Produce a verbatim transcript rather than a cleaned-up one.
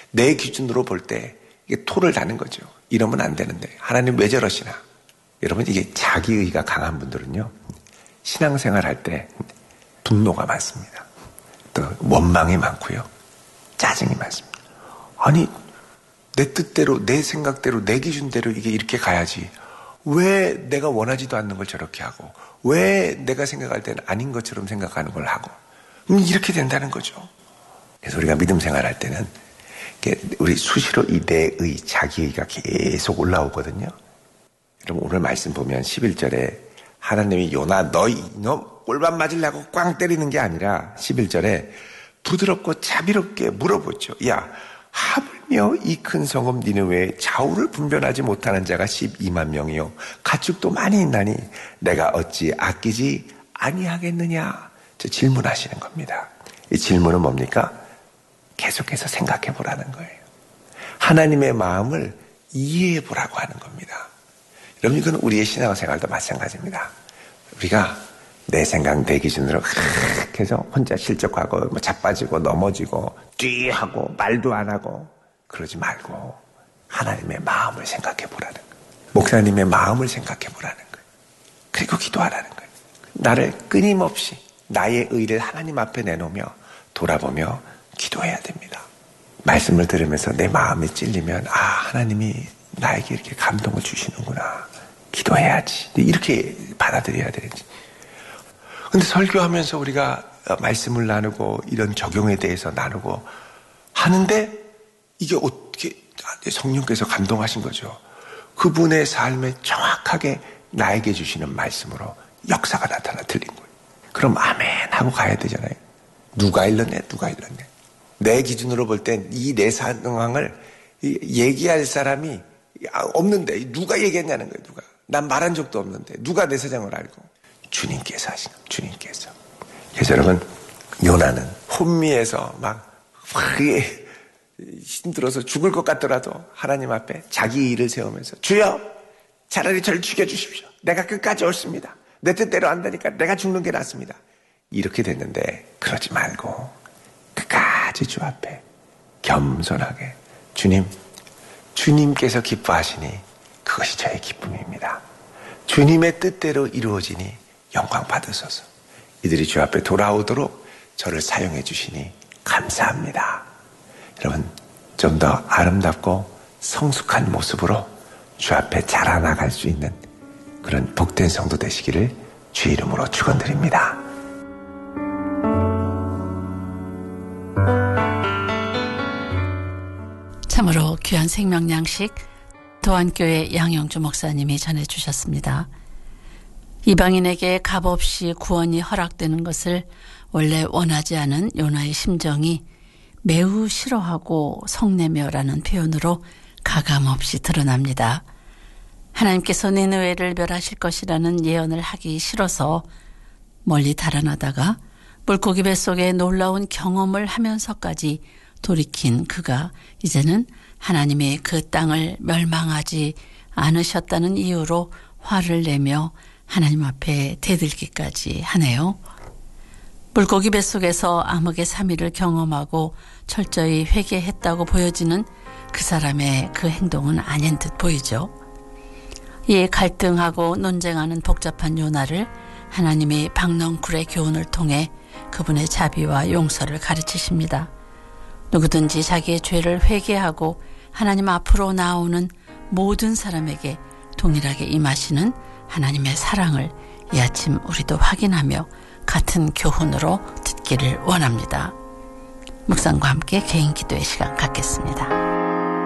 내 기준으로 볼 때 이게 토를 다는 거죠. 이러면 안 되는데 하나님 왜 저러시나. 여러분 이게 자기의가 강한 분들은요 신앙생활 할 때 분노가 많습니다. 또 원망이 많고요 짜증이 많습니다. 아니 내 뜻대로 내 생각대로 내 기준대로 이게 이렇게 가야지 왜 내가 원하지도 않는 걸 저렇게 하고 왜 내가 생각할 때는 아닌 것처럼 생각하는 걸 하고 이렇게 된다는 거죠. 그래서 우리가 믿음 생활할 때는 우리 수시로 이 내의 자기의가 계속 올라오거든요. 여러분 오늘 말씀 보면 십일 절에 하나님이 요나 너 이놈 꼴밥 맞으려고 꽝 때리는 게 아니라 십일 절에 부드럽고 자비롭게 물어보죠. 야 하물며 이 큰 성읍 니느웨에 좌우를 분별하지 못하는 자가 십이만 명이요 가축도 많이 있나니 내가 어찌 아끼지 아니하겠느냐. 저 질문하시는 겁니다. 이 질문은 뭡니까? 계속해서 생각해 보라는 거예요. 하나님의 마음을 이해해 보라고 하는 겁니다. 여러분 이건 우리의 신앙생활도 마찬가지입니다. 우리가 내 생각 내 기준으로 계속 혼자 실족하고 뭐 자빠지고 넘어지고 뒤하고 말도 안 하고 그러지 말고 하나님의 마음을 생각해 보라는 거예요. 목사님의 마음을 생각해 보라는 거예요. 그리고 기도하라는 거예요. 나를 끊임없이 나의 의를 하나님 앞에 내놓으며 돌아보며 기도해야 됩니다. 말씀을 들으면서 내 마음이 찔리면 아 하나님이 나에게 이렇게 감동을 주시는구나. 기도해야지. 이렇게 받아들여야 되지. 근데 설교하면서 우리가 말씀을 나누고 이런 적용에 대해서 나누고 하는데 이게 어떻게 성령께서 감동하신 거죠. 그분의 삶에 정확하게 나에게 주시는 말씀으로 역사가 나타나 틀린 거예요. 그럼 아멘 하고 가야 되잖아요. 누가 일렀네 누가 일렀네. 내 기준으로 볼 땐 이 내 상황을 얘기할 사람이 없는데 누가 얘기했냐는 거예요. 누가. 난 말한 적도 없는데 누가 내 사정을 알고. 주님께서 하신 거예요. 주님께서. 그래서 여러분 요나는 혼미해서 막 힘들어서 죽을 것 같더라도 하나님 앞에 자기 일을 세우면서 주여 차라리 저를 죽여주십시오. 내가 끝까지 옳습니다. 내 뜻대로 안 되니까 내가 죽는 게 낫습니다. 이렇게 됐는데 그러지 말고 끝까지 주 앞에 겸손하게 주님 주님께서 기뻐하시니 그것이 저의 기쁨입니다. 주님의 뜻대로 이루어지니 영광 받으소서. 이들이 주 앞에 돌아오도록 저를 사용해 주시니 감사합니다. 여러분 좀 더 아름답고 성숙한 모습으로 주 앞에 자라나갈 수 있는 그런 복된 성도 되시기를 주의 이름으로 축원드립니다. 참으로 귀한 생명 양식 도안교회 양영주 목사님이 전해주셨습니다. 이방인에게 값없이 구원이 허락되는 것을 원래 원하지 않은 요나의 심정이 매우 싫어하고 성내며라는 표현으로 가감없이 드러납니다. 하나님께서 니느웨를 멸하실 것이라는 예언을 하기 싫어서 멀리 달아나다가 물고기 뱃속에 놀라운 경험을 하면서까지 돌이킨 그가 이제는 하나님의 그 땅을 멸망하지 않으셨다는 이유로 화를 내며 하나님 앞에 대들기까지 하네요. 물고기 뱃속에서 암흑의 삼위를 경험하고 철저히 회개했다고 보여지는 그 사람의 그 행동은 아닌 듯 보이죠. 이에 갈등하고 논쟁하는 복잡한 요나를 하나님이 박넝쿨의 교훈을 통해 그분의 자비와 용서를 가르치십니다. 누구든지 자기의 죄를 회개하고 하나님 앞으로 나오는 모든 사람에게 동일하게 임하시는 하나님의 사랑을 이 아침 우리도 확인하며 같은 교훈으로 듣기를 원합니다. 묵상과 함께 개인 기도의 시간 갖겠습니다.